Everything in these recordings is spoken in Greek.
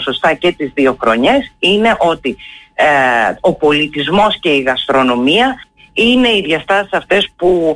σωστά και τις δύο χρονιές, είναι ότι ο πολιτισμός και η γαστρονομία είναι οι διαστάσεις αυτές που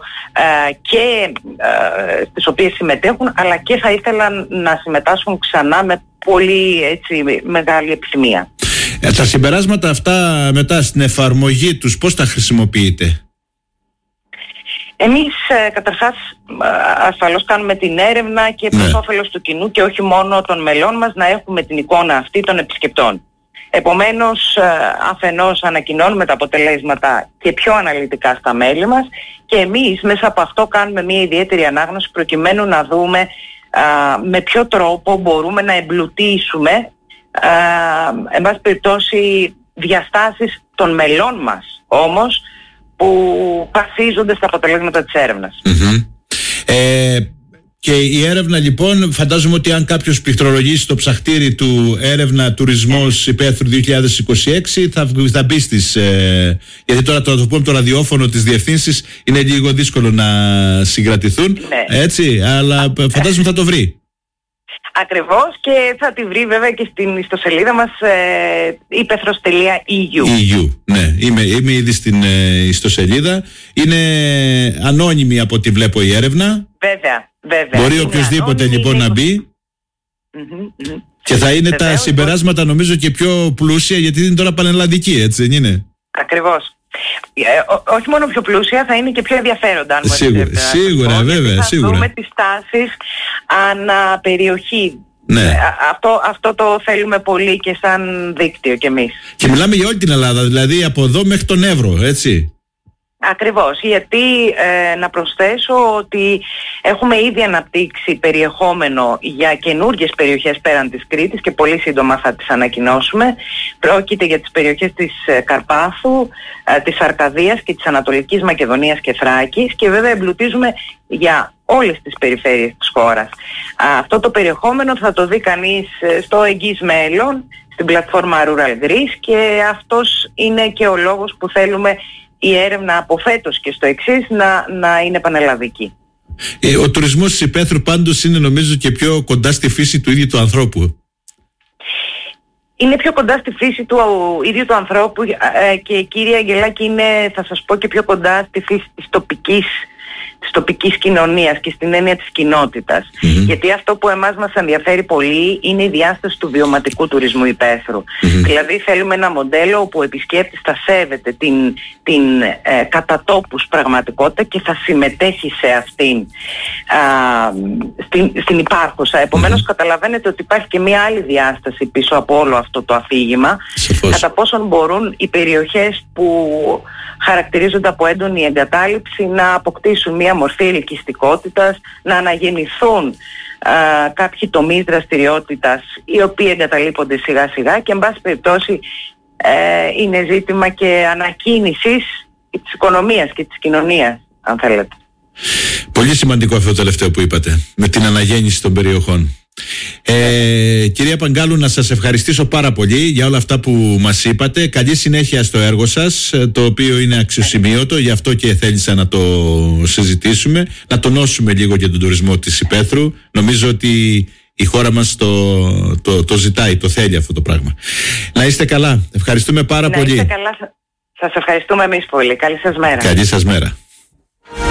στις οποίες συμμετέχουν, αλλά και θα ήθελαν να συμμετάσχουν ξανά με πολύ μεγάλη επιθυμία. Τα συμπεράσματα αυτά μετά στην εφαρμογή τους πώς τα χρησιμοποιείτε? Εμείς καταρχάς ασφαλώς κάνουμε την έρευνα και προς όφελος του κοινού και όχι μόνο των μελών μας, να έχουμε την εικόνα αυτή των επισκεπτών. Επομένως, αφενός ανακοινώνουμε τα αποτελέσματα και πιο αναλυτικά στα μέλη μας, και εμείς μέσα από αυτό κάνουμε μια ιδιαίτερη ανάγνωση προκειμένου να δούμε με ποιο τρόπο μπορούμε να εμπλουτίσουμε εν πάση περιπτώσει διαστάσεις των μελών μας όμως που βασίζονται στα αποτελέσματα της έρευνας. Και η έρευνα λοιπόν, φαντάζομαι ότι αν κάποιος πληκτρολογήσει το ψαχτήρι του έρευνα τουρισμός υπαίθρου 2026 θα μπει στις... γιατί τώρα το πούμε το ραδιόφωνο της διευθύνσης είναι λίγο δύσκολο να συγκρατηθούν, έτσι, αλλά φαντάζομαι θα το βρει. Ακριβώς, και θα τη βρει βέβαια και στην ιστοσελίδα μας ipethros.eu. Ναι, είμαι ήδη στην ιστοσελίδα. Είναι ανώνυμη από ό,τι βλέπω η έρευνα. Βέβαια. Μπορεί οποιοσδήποτε λοιπόν να μπει. Και θα είναι τα συμπεράσματα νομίζω και πιο πλούσια, γιατί είναι τώρα πανελλαδική, έτσι δεν είναι? Ακριβώς. Όχι μόνο πιο πλούσια, θα είναι και πιο ενδιαφέροντα. Σίγουρα, βέβαια. Θα δούμε τις τάσεις ανά περιοχή. Ναι. Αυτό το θέλουμε πολύ και σαν δίκτυο κι εμείς. Και μιλάμε για όλη την Ελλάδα, δηλαδή από εδώ μέχρι τον Εύρο, έτσι? Ακριβώς, γιατί να προσθέσω ότι έχουμε ήδη αναπτύξει περιεχόμενο για καινούργιες περιοχές πέραν της Κρήτης και πολύ σύντομα θα τις ανακοινώσουμε. Πρόκειται για τις περιοχές της Καρπάθου, της Αρκαδίας και της Ανατολικής Μακεδονίας και Θράκης, και βέβαια εμπλουτίζουμε για όλες τις περιφέρειες της χώρας. Αυτό το περιεχόμενο θα το δει κανείς στο εγγύς μέλλον, στην πλατφόρμα Rural Greece, και αυτός είναι και ο λόγος που θέλουμε η έρευνα από φέτος και στο εξής να είναι πανελλαδική. Ο τουρισμός της υπαίθρου πάντως είναι νομίζω και πιο κοντά στη φύση του ίδιου του ανθρώπου. Είναι πιο κοντά στη φύση του ίδιου του ανθρώπου και κύριε Αγγελάκη, είναι, θα σας πω, και πιο κοντά στη φύση της τοπικής κοινωνίας και στην έννοια της κοινότητας. Γιατί αυτό που εμάς μας ενδιαφέρει πολύ είναι η διάσταση του βιωματικού τουρισμού υπαίθρου. Δηλαδή θέλουμε ένα μοντέλο όπου ο επισκέπτης θα σέβεται την κατά τόπους πραγματικότητα και θα συμμετέχει σε αυτήν στην υπάρχουσα. Επομένως καταλαβαίνετε ότι υπάρχει και μια άλλη διάσταση πίσω από όλο αυτό το αφήγημα. Κατά πόσον μπορούν οι περιοχές που χαρακτηρίζονται από έντονη εγκατάλειψη να αποκτήσουν μια μορφή ελκυστικότητας, να αναγεννηθούν κάποιοι τομείς δραστηριότητας οι οποίοι εγκαταλείπονται σιγά σιγά, και εν πάση περιπτώσει είναι ζήτημα και ανακίνησης της οικονομίας και της κοινωνίας, αν θέλετε. Πολύ σημαντικό αυτό το τελευταίο που είπατε, με την αναγέννηση των περιοχών. Κυρία Παγκάλου, να σας ευχαριστήσω πάρα πολύ για όλα αυτά που μας είπατε. Καλή συνέχεια στο έργο σας, το οποίο είναι αξιοσημείωτο, γι' αυτό και θέλησα να το συζητήσουμε, να τονώσουμε λίγο για τον τουρισμό της υπαίθρου. Νομίζω ότι η χώρα μας το ζητάει, το θέλει αυτό το πράγμα. Να είστε καλά, ευχαριστούμε πάρα πολύ. Να είστε καλά, σας ευχαριστούμε εμείς πολύ. Καλή σας μέρα. Καλή σας μέρα.